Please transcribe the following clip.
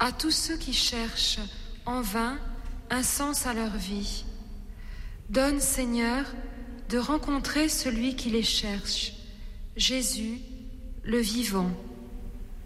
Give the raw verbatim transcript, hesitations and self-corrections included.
à tous ceux qui cherchent en vain un sens à leur vie. Donne, Seigneur, de rencontrer celui qui les cherche, Jésus, le vivant.